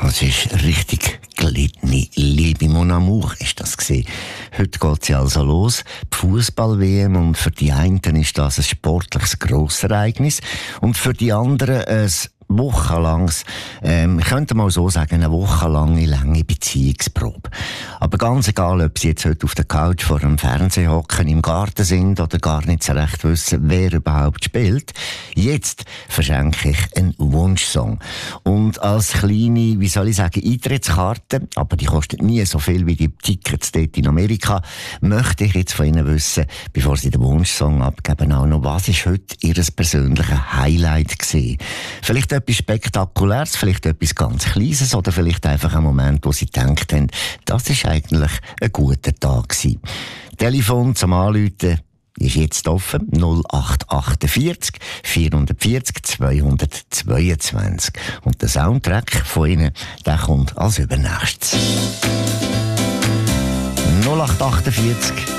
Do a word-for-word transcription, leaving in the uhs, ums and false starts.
Das ist richtig gelittene Liebe. Mon Amour ist das gewesen. Heute geht sie also los. Die Fußball-W M, und für die einen ist das ein sportliches Grossereignis und für die anderen ein wochenlanges, ähm, ich könnte mal so sagen, eine wochenlange, lange Beziehungsprobe. Aber ganz egal, ob sie jetzt heute auf der Couch vor dem Fernseher hocken, im Garten sind oder gar nicht so recht wissen, wer überhaupt spielt, jetzt verschenke ich einen Wunschsong. Und als kleine, wie soll ich sagen, Eintrittskarte, aber die kostet nie so viel wie die Tickets dort in Amerika, möchte ich jetzt von Ihnen wissen, bevor Sie den Wunschsong abgeben, auch noch, was ist heute Ihr persönliches Highlight gewesen? Vielleicht etwas Spektakuläres, vielleicht etwas ganz Kleines oder vielleicht einfach ein Moment, wo Sie gedacht haben, das ist eigentlich ein guter Tag gewesen. Telefon zum Anrufen ist jetzt offen, null acht achtundvierzig vierhundertvierzig zweihundertzweiundzwanzig. Und der Soundtrack von Ihnen, der kommt als übernächstes. null acht achtundvierzig